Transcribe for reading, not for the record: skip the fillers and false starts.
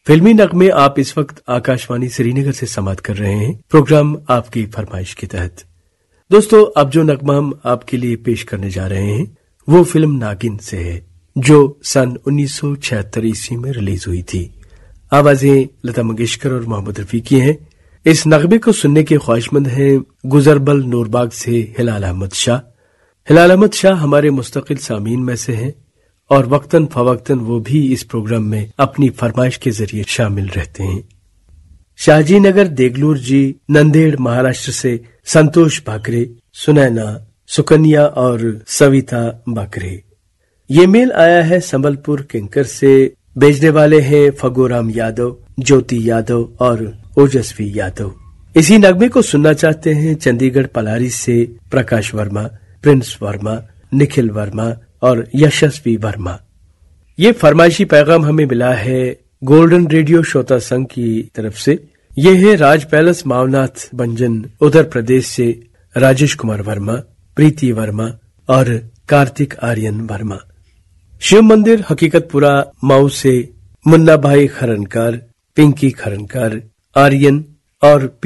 फिल्मी नगमे आप इस वक्त आकाशवाणी श्रीनगर से समाप्त कर रहे हैं, प्रोग्राम आपकी फरमाइश के तहत। दोस्तों, अब जो नगमा हम आपके लिए पेश करने जा रहे हैं वो फिल्म नागिन से है, जो सन 1976 ईस्वी में रिलीज हुई थी। आवाजें लता मंगेशकर और मोहम्मद रफी की हैं। इस नगमे को सुनने के ख्वाहिशमंद हैं गुजरबल नूरबाग से हिलाल अहमद शाह। हिलाल अहमद शाह हमारे मुस्तकिल सामीन में से हैं और वक्तन फवक्तन वो भी इस प्रोग्राम में अपनी फरमाइश के जरिए शामिल रहते हैं। शाहजी नगर देगलूर जी, नंदेड़ महाराष्ट्र से संतोष भाकरे, सुनैना, सुकन्या और सविता भाकरे। ये मेल आया है संबलपुर किंकर से। भेजने वाले हैं फगोराम यादव, ज्योति यादव और ओजस्वी यादव। इसी नगमे को सुनना चाहते हैं चंडीगढ़ पलारी से प्रकाश वर्मा, प्रिंस वर्मा, निखिल वर्मा और यशस्वी वर्मा। ये फरमाइशी पैगाम हमें मिला है गोल्डन रेडियो श्रोता संघ की तरफ से। ये है राज पैलेस मावनाथ भंजन उत्तर प्रदेश से राजेश कुमार वर्मा, प्रीति वर्मा और कार्तिक आर्यन वर्मा। शिव मंदिर हकीकतपुरा माऊ से मुन्ना भाई खरनकार, पिंकी खरनकार, आर्यन और